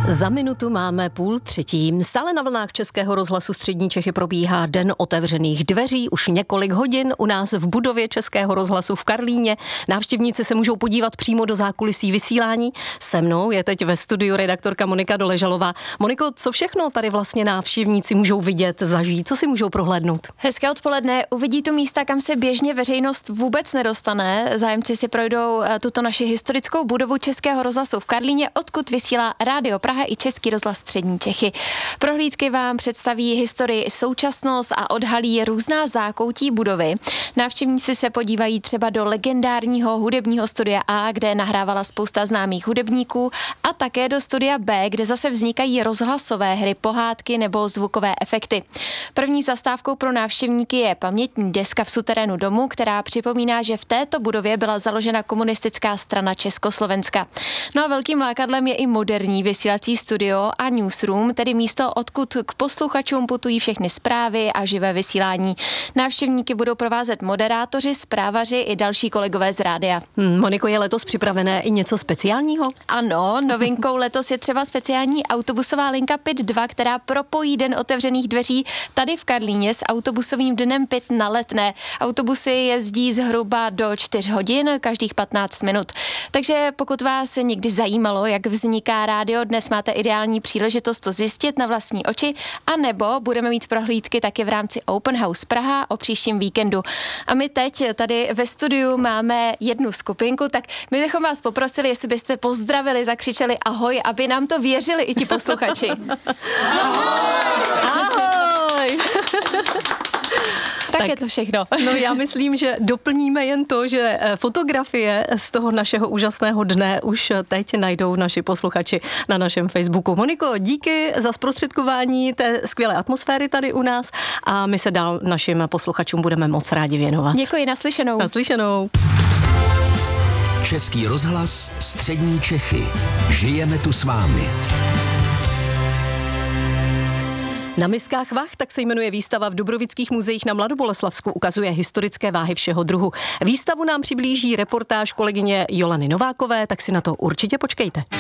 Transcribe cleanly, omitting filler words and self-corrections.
Za minutu máme 2:30. Stále na vlnách Českého rozhlasu Střední Čechy probíhá Den otevřených dveří. Už několik hodin u nás v budově Českého rozhlasu v Karlíně. Návštěvníci se můžou podívat přímo do zákulisí vysílání. Se mnou je teď ve studiu redaktorka Monika Doležalová. Moniko, co všechno tady vlastně návštěvníci můžou vidět, zažít? Co si můžou prohlédnout? Hezké odpoledne. Uvidí tu místa, kam se běžně veřejnost vůbec nedostane. Zájemci si projdou tuto naši historickou budovu Českého rozhlasu v Karlíně, odkud vysílá Rádio Praha i Český rozhlas Střední Čechy. Prohlídky vám představí historii i současnost a odhalí různá zákoutí budovy. Návštěvníci se podívají třeba do legendárního hudebního studia A, kde nahrávala spousta známých hudebníků, a také do studia B, kde zase vznikají rozhlasové hry, pohádky nebo zvukové efekty. První zastávkou pro návštěvníky je pamětní deska v suterénu domu, která připomíná, že v této budově byla založena komunistická strana Československa. No a velkým lákadlem je i moderní vysílací studio a newsroom, tedy místo, odkud k posluchačům putují všechny zprávy a živé vysílání. Návštěvníky budou provázet moderátoři, zprávaři i další kolegové z rádia. Moniko, je letos připravené i něco speciálního? Ano, novinkou letos je třeba speciální autobusová linka PIT 2, která propojí Den otevřených dveří tady v Karlíně s autobusovým dnem PIT na Letné. Autobusy jezdí zhruba do 4 hodin, každých 15 minut. Takže pokud vás někdy zajímalo, jak vzniká rádio, dnes máte ideální příležitost to zjistit na vlastní oči, a nebo budeme mít prohlídky taky v rámci Open House Praha o příštím víkendu. A my teď tady ve studiu máme jednu skupinku, tak my bychom vás poprosili, jestli byste pozdravili, zakřičeli ahoj, aby nám to věřili i ti posluchači. Ahoj! Tak je to všechno. No já myslím, že doplníme jen to, že fotografie z toho našeho úžasného dne už teď najdou naši posluchači na našem Facebooku. Moniko, díky za zprostředkování té skvělé atmosféry tady u nás a my se dál našim posluchačům budeme moc rádi věnovat. Děkuji, naslyšenou. Naslyšenou. Český rozhlas Střední Čechy. Žijeme tu s vámi. Na miskách vah, tak se jmenuje výstava v Dobrovických muzeích na Mladoboleslavsku, ukazuje historické váhy všeho druhu. Výstavu nám přiblíží reportáž kolegyně Jolany Novákové, tak si na to určitě počkejte.